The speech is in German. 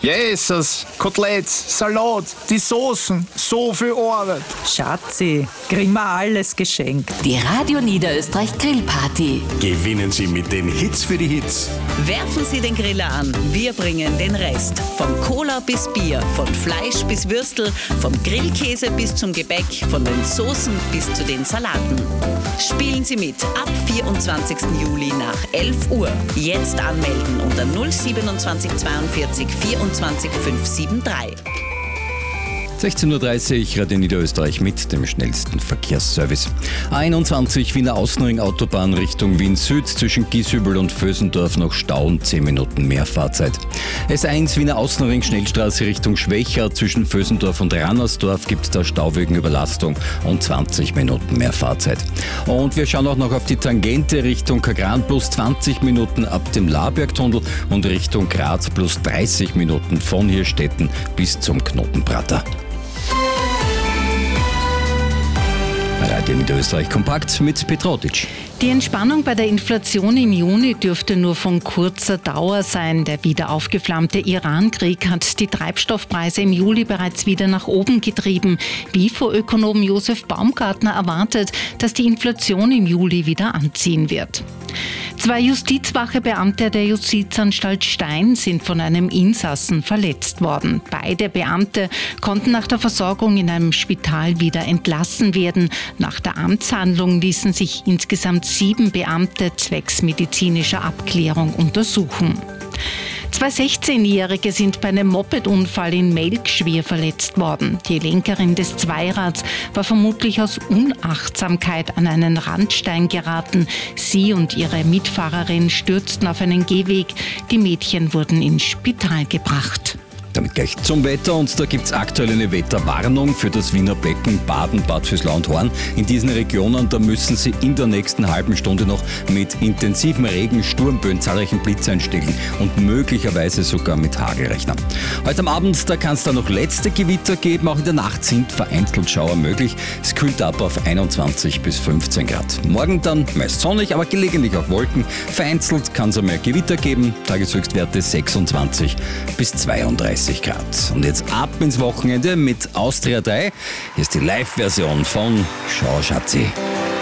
Jesus, Koteletts, Salat, die Soßen, so viel Arbeit. Schatzi, kriegen wir alles geschenkt. Die Radio Niederösterreich Grillparty. Gewinnen Sie mit den Hits für die Hits. Werfen Sie den Griller an, wir bringen den Rest. Von Cola bis Bier, von Fleisch bis Würstel, vom Grillkäse bis zum Gebäck, von den Soßen bis zu den Salaten. Spielen Sie mit ab 24. Juli nach 11 Uhr. Jetzt anmelden unter 027 42 24 573. 16.30 Uhr, Radio Niederösterreich mit dem schnellsten Verkehrsservice. A21 Wiener Außenring Autobahn Richtung Wien Süd zwischen Gieshübel und Vösendorf noch Stau und 10 Minuten mehr Fahrzeit. S1 Wiener Außenring Schnellstraße Richtung Schwächer zwischen Vösendorf und Rannersdorf gibt es da Stau wegen Überlastung und 20 Minuten mehr Fahrzeit. Und wir schauen auch noch auf die Tangente Richtung Kagran plus 20 Minuten ab dem Labergtunnel und Richtung Graz plus 30 Minuten von Hirstetten bis zum Knotenprater. Radio Niederösterreich kompakt mit Petrotic. Die Entspannung bei der Inflation im Juni dürfte nur von kurzer Dauer sein. Der wieder aufgeflammte Iran-Krieg hat die Treibstoffpreise im Juli bereits wieder nach oben getrieben. WIFO-Ökonom Josef Baumgartner erwartet, dass die Inflation im Juli wieder anziehen wird. 2 justizwache Beamte der Justizanstalt Stein sind von einem Insassen verletzt worden. Beide Beamte konnten nach der Versorgung in einem Spital wieder entlassen werden. Nach der Amtshandlung ließen sich insgesamt 7 Beamte zwecks medizinischer Abklärung untersuchen. 2 16-Jährige sind bei einem Mopedunfall in Melk schwer verletzt worden. Die Lenkerin des Zweirads war vermutlich aus Unachtsamkeit an einen Randstein geraten. Sie und ihre Mitfahrerin stürzten auf einen Gehweg. Die Mädchen wurden ins Spital gebracht. Damit gleich zum Wetter und da gibt es aktuell eine Wetterwarnung für das Wiener Becken, Baden, Bad Vöslau und Horn. In diesen Regionen, da müssen Sie in der nächsten halben Stunde noch mit intensivem Regen, Sturmböen, zahlreichen Blitzeinschlägen und möglicherweise sogar mit Hagel rechnen. Heute am Abend, da kann es dann noch letzte Gewitter geben, auch in der Nacht sind vereinzelt Schauer möglich. Es kühlt ab auf 21 bis 15 Grad. Morgen dann meist sonnig, aber gelegentlich auch Wolken. Vereinzelt kann es einmal Gewitter geben, Tageshöchstwerte 26 bis 32 Grad. Und jetzt ab ins Wochenende mit Austria 3. Hier ist die Live-Version von Schau Schatzi.